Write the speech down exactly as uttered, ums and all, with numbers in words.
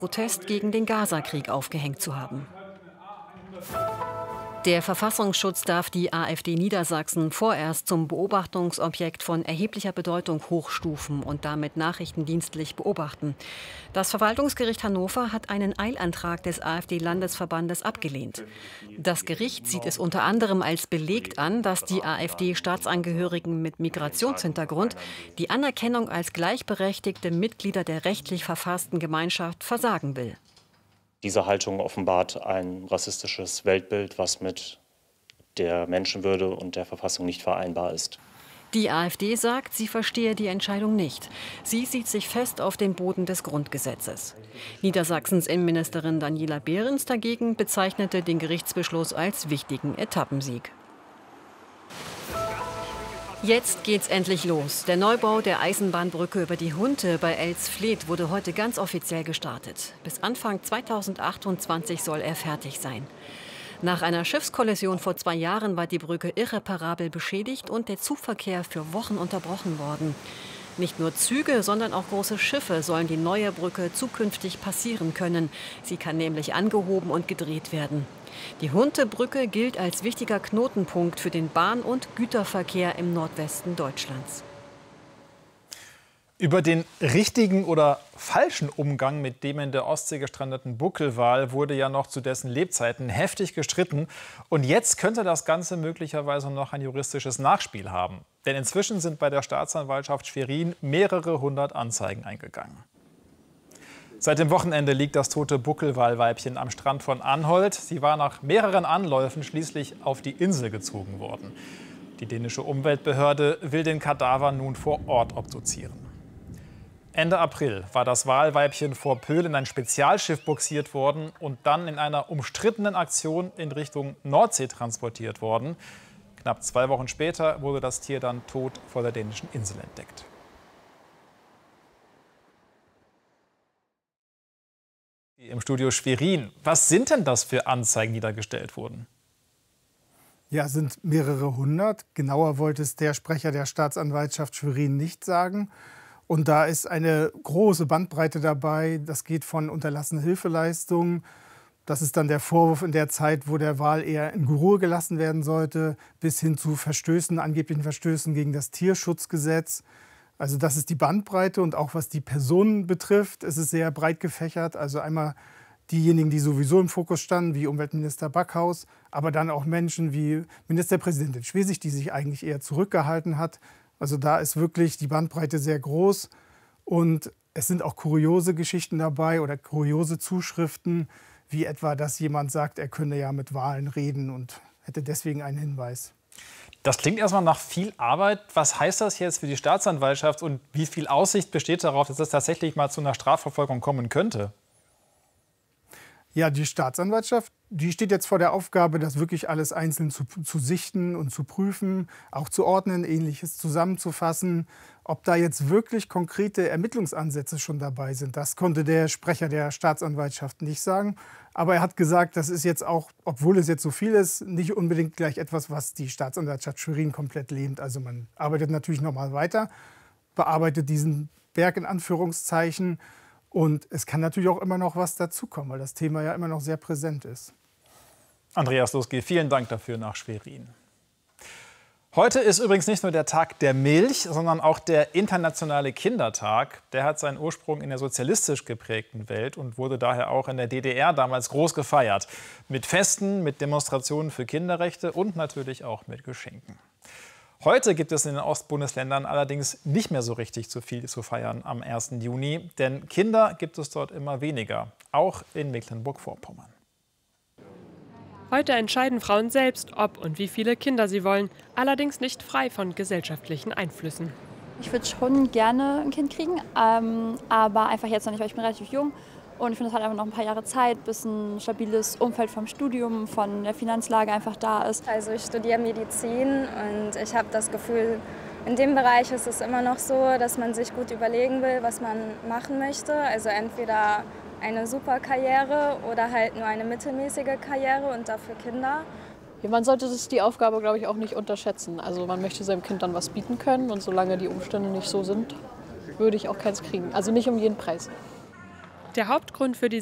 Protest gegen den Gaza-Krieg aufgehängt zu haben. Der Verfassungsschutz darf die AfD Niedersachsen vorerst zum Beobachtungsobjekt von erheblicher Bedeutung hochstufen und damit nachrichtendienstlich beobachten. Das Verwaltungsgericht Hannover hat einen Eilantrag des AfD-Landesverbandes abgelehnt. Das Gericht sieht es unter anderem als belegt an, dass die AfD-Staatsangehörigen mit Migrationshintergrund die Anerkennung als gleichberechtigte Mitglieder der rechtlich verfassten Gemeinschaft versagen will. Diese Haltung offenbart ein rassistisches Weltbild, was mit der Menschenwürde und der Verfassung nicht vereinbar ist. Die AfD sagt, sie verstehe die Entscheidung nicht. Sie sieht sich fest auf dem Boden des Grundgesetzes. Niedersachsens Innenministerin Daniela Behrens dagegen bezeichnete den Gerichtsbeschluss als wichtigen Etappensieg. Jetzt geht's endlich los. Der Neubau der Eisenbahnbrücke über die Hunte bei Elsfleth wurde heute ganz offiziell gestartet. Bis Anfang zweitausendachtundzwanzig soll er fertig sein. Nach einer Schiffskollision vor zwei Jahren war die Brücke irreparabel beschädigt und der Zugverkehr für Wochen unterbrochen worden. Nicht nur Züge, sondern auch große Schiffe sollen die neue Brücke zukünftig passieren können. Sie kann nämlich angehoben und gedreht werden. Die Huntebrücke gilt als wichtiger Knotenpunkt für den Bahn- und Güterverkehr im Nordwesten Deutschlands. Über den richtigen oder falschen Umgang mit dem in der Ostsee gestrandeten Buckelwal wurde ja noch zu dessen Lebzeiten heftig gestritten. Und jetzt könnte das Ganze möglicherweise noch ein juristisches Nachspiel haben. Denn inzwischen sind bei der Staatsanwaltschaft Schwerin mehrere hundert Anzeigen eingegangen. Seit dem Wochenende liegt das tote Buckelwalweibchen am Strand von Anholt. Sie war nach mehreren Anläufen schließlich auf die Insel gezogen worden. Die dänische Umweltbehörde will den Kadaver nun vor Ort obduzieren. Ende April war das Walweibchen vor Pöhl in ein Spezialschiff bugsiert worden und dann in einer umstrittenen Aktion in Richtung Nordsee transportiert worden. Knapp zwei Wochen später wurde das Tier dann tot vor der dänischen Insel entdeckt. Im Studio Schwerin. Was sind denn das für Anzeigen, die da gestellt wurden? Ja, es sind mehrere hundert. Genauer wollte es der Sprecher der Staatsanwaltschaft Schwerin nicht sagen. Und da ist eine große Bandbreite dabei. Das geht von unterlassenen Hilfeleistungen. Das ist dann der Vorwurf in der Zeit, wo der Wal eher in Ruhe gelassen werden sollte, bis hin zu Verstößen, angeblichen Verstößen gegen das Tierschutzgesetz. Also das ist die Bandbreite und auch was die Personen betrifft, ist es sehr breit gefächert. Also einmal diejenigen, die sowieso im Fokus standen, wie Umweltminister Backhaus, aber dann auch Menschen wie Ministerpräsidentin Schwesig, die sich eigentlich eher zurückgehalten hat. Also da ist wirklich die Bandbreite sehr groß und es sind auch kuriose Geschichten dabei oder kuriose Zuschriften, wie etwa, dass jemand sagt, er könne ja mit Walen reden und hätte deswegen einen Hinweis. Das klingt erstmal nach viel Arbeit. Was heißt das jetzt für die Staatsanwaltschaft und wie viel Aussicht besteht darauf, dass es tatsächlich mal zu einer Strafverfolgung kommen könnte? Ja, die Staatsanwaltschaft, die steht jetzt vor der Aufgabe, das wirklich alles einzeln zu, zu sichten und zu prüfen, auch zu ordnen, Ähnliches zusammenzufassen. Ob da jetzt wirklich konkrete Ermittlungsansätze schon dabei sind, das konnte der Sprecher der Staatsanwaltschaft nicht sagen. Aber er hat gesagt, das ist jetzt auch, obwohl es jetzt so viel ist, nicht unbedingt gleich etwas, was die Staatsanwaltschaft Schwerin komplett lähmt. Also man arbeitet natürlich noch mal weiter, bearbeitet diesen Berg in Anführungszeichen. Und es kann natürlich auch immer noch was dazukommen, weil das Thema ja immer noch sehr präsent ist. Andreas Losge, vielen Dank dafür nach Schwerin. Heute ist übrigens nicht nur der Tag der Milch, sondern auch der internationale Kindertag. Der hat seinen Ursprung in der sozialistisch geprägten Welt und wurde daher auch in der D D R damals groß gefeiert. Mit Festen, mit Demonstrationen für Kinderrechte und natürlich auch mit Geschenken. Heute gibt es in den Ostbundesländern allerdings nicht mehr so richtig zu viel zu feiern am ersten Juni, denn Kinder gibt es dort immer weniger, auch in Mecklenburg-Vorpommern. Heute entscheiden Frauen selbst, ob und wie viele Kinder sie wollen, allerdings nicht frei von gesellschaftlichen Einflüssen. Ich würde schon gerne ein Kind kriegen, ähm, aber einfach jetzt noch nicht, weil ich bin relativ jung. Und ich finde, es hat einfach noch ein paar Jahre Zeit, bis ein stabiles Umfeld vom Studium, von der Finanzlage einfach da ist. Also ich studiere Medizin und ich habe das Gefühl, in dem Bereich ist es immer noch so, dass man sich gut überlegen will, was man machen möchte. Also entweder eine super Karriere oder halt nur eine mittelmäßige Karriere und dafür Kinder. Ja, man sollte das die Aufgabe, glaube ich, auch nicht unterschätzen. Also man möchte seinem Kind dann was bieten können und solange die Umstände nicht so sind, würde ich auch keins kriegen. Also nicht um jeden Preis. Der Hauptgrund für die